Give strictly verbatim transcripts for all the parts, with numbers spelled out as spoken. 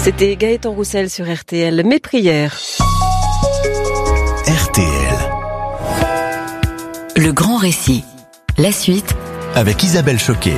C'était Gaëtan Roussel sur R T L. Mes prières. R T L. Le grand récit. La suite. Avec Isabelle Choquet.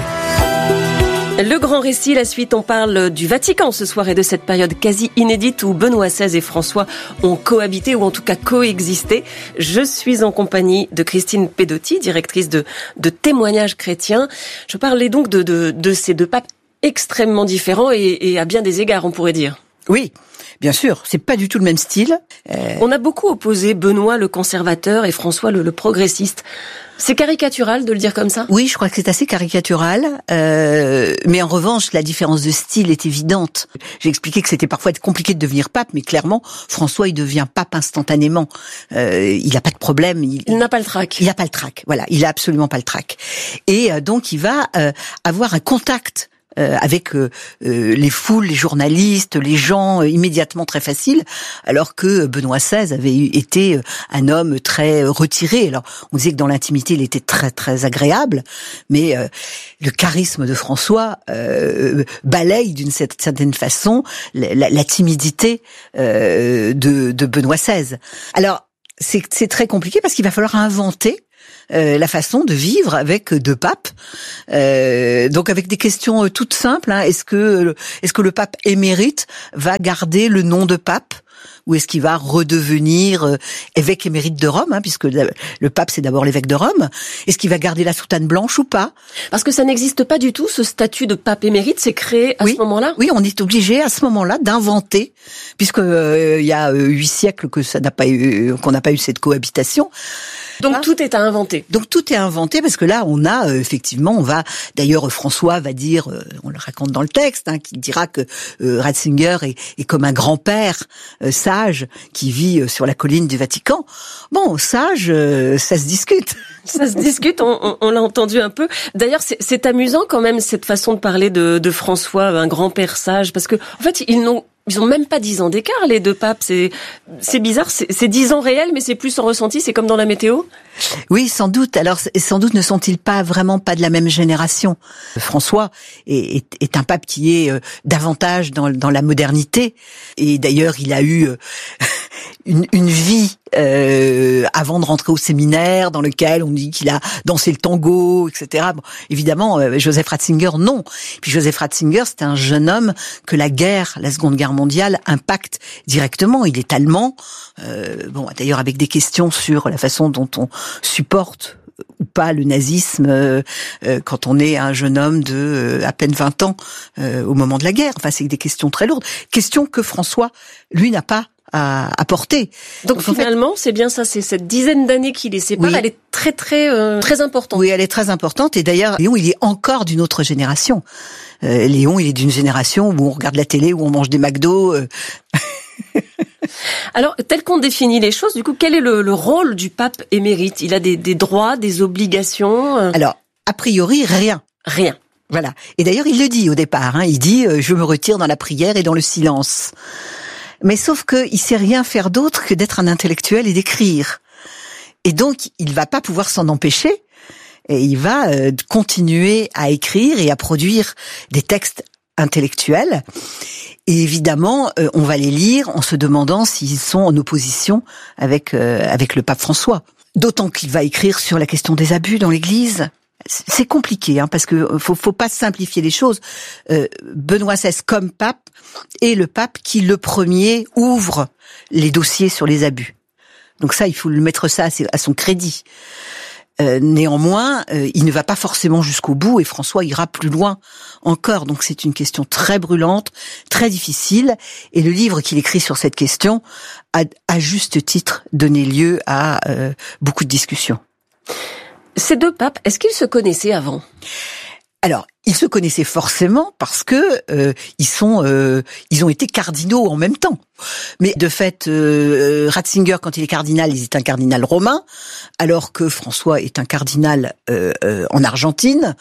Le grand récit, la suite, on parle du Vatican ce soir et de cette période quasi inédite où Benoît seize et François ont cohabité ou en tout cas coexisté. Je suis en compagnie de Christine Pedotti, directrice de, de Témoignages chrétiens. Je parlais donc de, de, de ces deux papes extrêmement différents et, et à bien des égards, on pourrait dire. Oui, bien sûr, c'est pas du tout le même style. Euh... On a beaucoup opposé Benoît le conservateur et François le, le progressiste. C'est caricatural de le dire comme ça ? Oui, je crois que c'est assez caricatural, euh, mais en revanche, la différence de style est évidente. J'ai expliqué que c'était parfois compliqué de devenir pape, mais clairement, François, il devient pape instantanément. Euh, il n'a pas de problème. Il, il n'a pas le trac. Il n'a pas le trac, voilà, il a absolument pas le trac. Et euh, donc, il va euh, avoir un contact Euh, avec euh, euh, les foules, les journalistes, les gens euh, immédiatement très facile, alors que Benoît seize avait été euh, un homme très euh, retiré. Alors on disait que dans l'intimité il était très très agréable, mais euh, le charisme de François euh, balaye d'une certaine façon la, la, la timidité euh, de, de Benoît seize. Alors c'est, c'est très compliqué parce qu'il va falloir inventer Euh, la façon de vivre avec deux papes, euh, donc avec des questions toutes simples. Hein. Est-ce que est-ce que le pape émérite va garder le nom de pape ou est-ce qu'il va redevenir euh, évêque émérite de Rome, hein, puisque le, le pape c'est d'abord l'évêque de Rome. Est-ce qu'il va garder la soutane blanche ou pas ? Parce que ça n'existe pas du tout, ce statut de pape émérite, c'est créé à oui, ce moment-là ? Oui, on est obligé à ce moment-là d'inventer, puisque euh, il y a euh, huit siècles que ça n'a pas eu, qu'on n'a pas eu cette cohabitation. Donc tout est à inventer. Donc tout est inventé parce que là on a euh, effectivement, on va d'ailleurs François va dire, euh, on le raconte dans le texte, hein, qui dira que euh, Ratzinger est, est comme un grand-père euh, sage qui vit euh, sur la colline du Vatican. Bon, sage, euh, ça se discute. Ça se discute, on, on, on l'a entendu un peu. D'ailleurs, c'est, c'est amusant quand même cette façon de parler de, de François, un grand-père sage, parce que en fait ils n'ont Ils ont même pas dix ans d'écart, les deux papes. C'est, c'est bizarre. C'est, c'est dix ans réels, mais c'est plus en ressenti. C'est comme dans la météo. Oui, sans doute. Alors, sans doute ne sont-ils pas vraiment pas de la même génération. François est, est, est un pape qui est euh, davantage dans, dans la modernité. Et d'ailleurs, il a eu euh, une, une vie euh, avant de rentrer au séminaire, dans lequel on dit qu'il a dansé le tango, et cetera. Bon, évidemment, euh, Joseph Ratzinger, non. Puis Joseph Ratzinger, c'était un jeune homme que la guerre, la Seconde Guerre mondiale, impacte directement. Il est allemand. Euh, bon, d'ailleurs, avec des questions sur la façon dont on supporte ou pas le nazisme euh, euh, quand on est un jeune homme de euh, à peine vingt ans euh, au moment de la guerre. Enfin, c'est des questions très lourdes. Questions que François, lui, n'a pas à apporter. Donc, Donc finalement, en fait, c'est bien ça, c'est cette dizaine d'années qui les sépare, oui. Elle est très très euh, très importante. Oui, elle est très importante. Et d'ailleurs, Léon, il est encore d'une autre génération. Euh, Léon, il est d'une génération où on regarde la télé, où on mange des McDo. Euh... Alors, tel qu'on définit les choses, du coup, quel est le, le rôle du pape émérite ? Il a des, des droits, des obligations ? Alors, a priori, rien. Rien. Voilà. Et d'ailleurs, il le dit au départ. Hein, il dit euh, « je me retire dans la prière et dans le silence ». Mais sauf qu'il sait rien faire d'autre que d'être un intellectuel et d'écrire. Et donc, il va pas pouvoir s'en empêcher. Et il va euh, continuer à écrire et à produire des textes intellectuels. Et évidemment, euh, on va les lire en se demandant s'ils sont en opposition avec euh, avec le pape François. D'autant qu'il va écrire sur la question des abus dans l'Église. C'est compliqué, hein, parce que faut, faut pas simplifier les choses. Euh, Benoît seize comme pape est le pape qui le premier ouvre les dossiers sur les abus. Donc ça, il faut le mettre ça à son crédit. Euh, néanmoins, euh, il ne va pas forcément jusqu'au bout et François ira plus loin encore. Donc c'est une question très brûlante, très difficile. Et le livre qu'il écrit sur cette question a, à juste titre, donné lieu à euh, beaucoup de discussions. Ces deux papes, est-ce qu'ils se connaissaient avant ? Alors, ils se connaissaient forcément parce que euh, ils sont, euh, ils ont été cardinaux en même temps. Mais de fait, euh, Ratzinger, quand il est cardinal, il est un cardinal romain, alors que François est un cardinal euh, euh, en Argentine.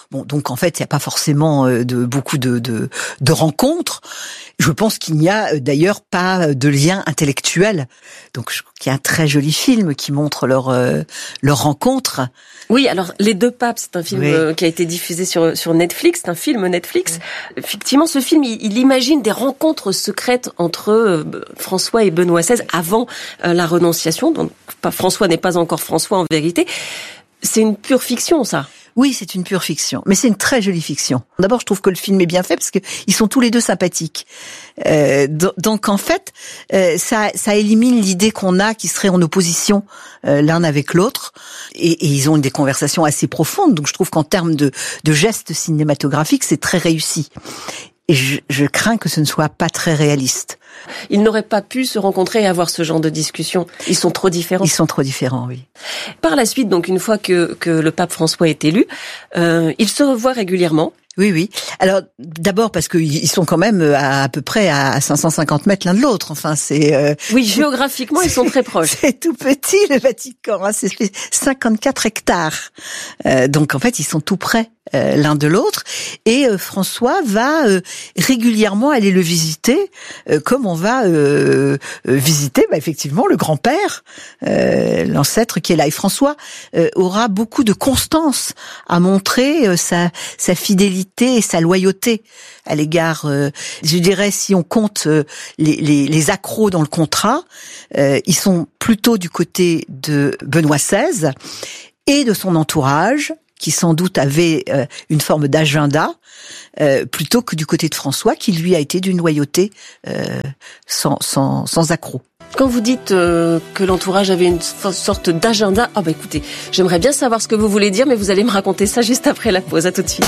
Bon, donc en fait, il n'y a pas forcément de beaucoup de, de, de rencontres. Je pense qu'il n'y a d'ailleurs pas de lien intellectuel. Donc, je trouve qu'il y a un très joli film qui montre leur euh, leur rencontre. Oui, alors Les Deux Papes, c'est un film Oui. euh, qui a été diffusé sur sur Netflix, c'est un film Netflix. Oui. Effectivement, ce film, il, il imagine des rencontres secrètes entre euh, François et Benoît seize avant euh, la renonciation. Donc, pas, François n'est pas encore François en vérité. C'est une pure fiction, ça. Oui, c'est une pure fiction, mais c'est une très jolie fiction. D'abord, je trouve que le film est bien fait parce que ils sont tous les deux sympathiques. Euh, donc, en fait, euh, ça, ça élimine l'idée qu'on a qui serait en opposition euh, l'un avec l'autre, et, et ils ont des conversations assez profondes. Donc, je trouve qu'en termes de, de gestes cinématographiques, c'est très réussi. Et je, je crains que ce ne soit pas très réaliste. Ils n'auraient pas pu se rencontrer et avoir ce genre de discussion. Ils sont trop différents. Ils sont trop différents, oui. Par la suite, donc, une fois que, que le pape François est élu, euh, ils se revoient régulièrement. Oui, oui. Alors, d'abord parce qu'ils sont quand même à, à peu près à cinq cent cinquante mètres l'un de l'autre. Enfin, c'est... Euh, oui, géographiquement, ils sont très proches. C'est tout petit, le Vatican. Hein, c'est cinquante-quatre hectares. Euh, donc, en fait, ils sont tout près euh, l'un de l'autre. Et euh, François va euh, régulièrement aller le visiter, euh, comme on va euh, euh, visiter, bah, effectivement, le grand-père, euh, l'ancêtre qui est là. Et François euh, aura beaucoup de constance à montrer euh, sa, sa fidélité et sa loyauté à l'égard, euh, je dirais, si on compte euh, les, les, les accros dans le contrat, euh, ils sont plutôt du côté de Benoît seize et de son entourage, qui sans doute avait euh, une forme d'agenda, euh, plutôt que du côté de François, qui lui a été d'une loyauté euh, sans, sans, sans accroc. Quand vous dites euh, que l'entourage avait une sorte d'agenda, ah bah écoutez, j'aimerais bien savoir ce que vous voulez dire, mais vous allez me raconter ça juste après la pause. À tout de suite.